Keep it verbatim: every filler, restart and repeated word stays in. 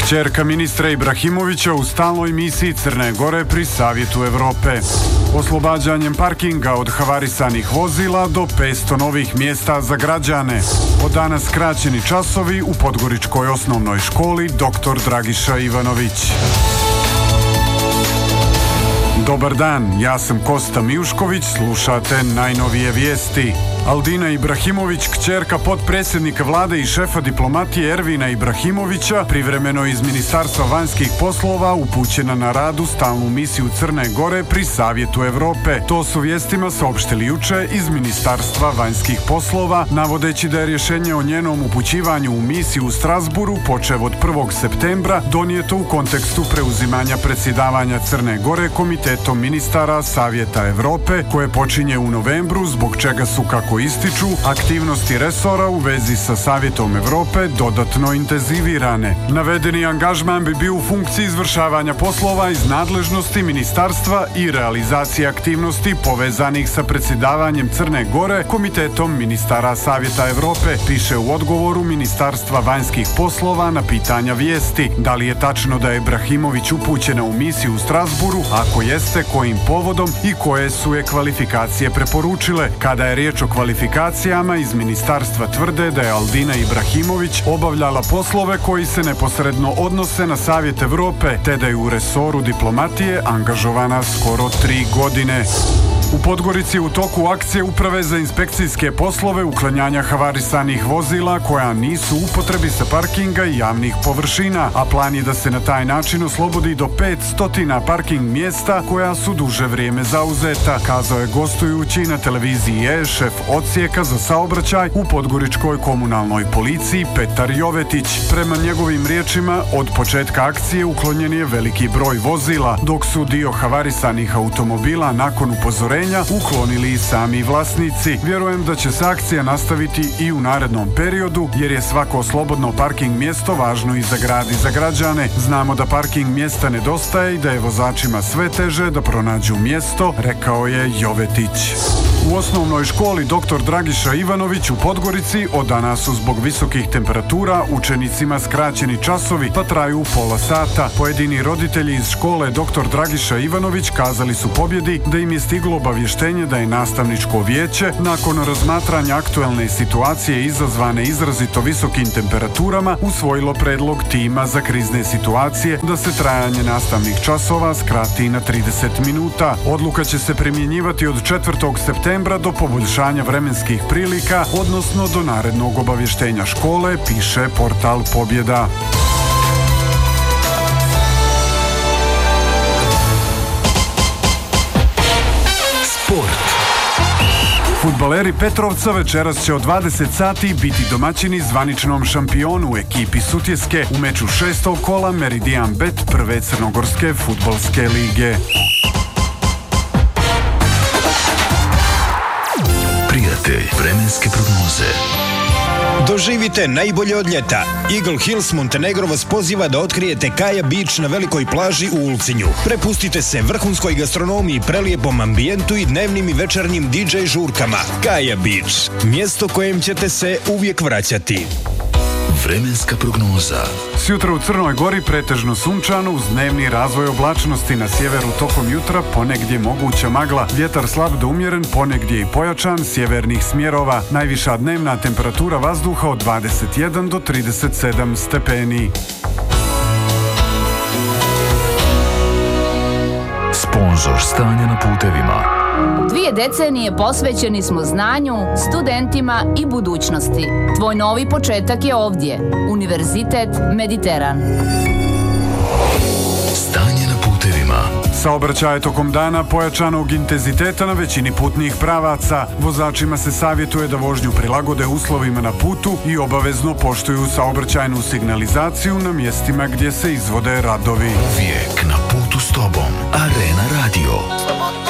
Kćerka ministra Ibrahimovića u stalnoj misiji Crne Gore pri Savjetu Evrope. Oslobađanjem parkinga od havarisanih vozila do petsto novih mjesta za građane. Od danas skraćeni časovi u Podgoričkoj osnovnoj školi doktor Dragiša Ivanović. Dobar dan, ja sam Kosta Mijušković, slušate najnovije vijesti. Aldina Ibrahimović, kćerka potpredsjednika vlade i šefa diplomatije Ervina Ibrahimovića, privremeno iz Ministarstva vanjskih poslova, upućena na rad u stalnu misiju Crne Gore pri Savjetu Evrope. To su vijestima saopštili juče iz Ministarstva vanjskih poslova, navodeći da je rješenje o njenom upućivanju u misiju u Strasburu, počev od prvog septembra, donijeto u kontekstu preuzimanja predsjedavanja Crne Gore Komitetom ministara Savjeta Evrope, koje počinje u novembru, zbog čega su, kako ističu, aktivnosti resora u vezi sa Savjetom Evrope dodatno intenzivirane. Navedeni angažman bi bio u funkciji izvršavanja poslova iz nadležnosti ministarstva i realizacije aktivnosti povezanih sa predsjedavanjem Crne Gore Komitetom ministara Savjeta Evrope, piše u odgovoru Ministarstva vanjskih poslova na pitanja vijesti. Da li je tačno da je Ibrahimović upućena u misiju u Strasburu, ako jeste, kojim povodom i koje su je kvalifikacije preporučile? Kada je riječ o kvalifikacijama, iz ministarstva tvrde da je Aldina Ibrahimović obavljala poslove koji se neposredno odnose na Savjet Evrope, te da je u resoru diplomatije angažovana skoro tri godine. U Podgorici u toku akcije Uprave za inspekcijske poslove uklanjanja havarisanih vozila koja nisu u upotrebi sa parkinga i javnih površina, a plan je da se na taj način oslobodi do petsto parking mjesta koja su duže vrijeme zauzeta, kazao je gostujući na televiziji E šef odsjeka za saobraćaj u Podgoričkoj komunalnoj policiji Petar Jovetić. Prema njegovim riječima, od početka akcije uklonjen je veliki broj vozila, dok su dio havarisanih automobila nakon upozorenja uklonili i sami vlasnici. Vjerujem da će se akcija nastaviti i u narednom periodu, jer je svako slobodno parking mjesto važno i za grad i za građane. Znamo da parking mjesta nedostaje i da je vozačima sve teže da pronađu mjesto, rekao je Jovetić. U osnovnoj školi doktor Dragiša Ivanović u Podgorici od danas su zbog visokih temperatura učenicima skraćeni časovi, pa traju pola sata. Pojedini roditelji iz škole doktor Dragiša Ivanović kazali su Pobjedi da im je stiglo obavještenje da je nastavničko vijeće nakon razmatranja aktuelne situacije izazvane izrazito visokim temperaturama usvojilo predlog tima za krizne situacije da se trajanje nastavnih časova skrati na trideset minuta. Odluka će se primjenjivati od četvrtog septembra do poboljšanja vremenskih prilika, odnosno do narednog obavještenja škole, piše portal Pobjeda. Sport. Fudbaleri Petrovca večeras će od dvadeset sati biti domaćini zvaničnom šampionu u ekipi Sutjeske u meču šestog kola Meridian Bet prve crnogorske fudbalske lige. Prijatelj vremenske prognoze. Doživite najbolje od ljeta. Eagle Hills Montenegro vas poziva da otkrijete Kaja Beach na velikoj plaži u Ulcinju. Prepustite se vrhunskoj gastronomiji, prelijepom ambijentu i dnevnim i večernjim D J žurkama. Kaja Beach, mjesto kojem ćete se uvijek vraćati. Vremenska prognoza. Sjutra u Crnoj Gori pretežno sunčano uz dnevni razvoj oblačnosti, na sjeveru tokom jutra ponegdje moguća magla, vjetar slab do umjeren, ponegdje i pojačan, sjevernih smjerova, najviša dnevna temperatura vazduha od dvadeset jedan do trideset sedam stepeni. Sponzor stanja na putevima. Dvije decenije posvećeni smo znanju, studentima i budućnosti. Tvoj novi početak je ovdje. Univerzitet Mediteran. Stanje na putevima. Saobraćaj tokom dana pojačanog intenziteta na većini putnih pravaca. Vozačima se savjetuje da vožnju prilagode uslovima na putu i obavezno poštuju saobraćajnu signalizaciju na mjestima gdje se izvode radovi. Uvijek na putu s tobom. Arena Radio.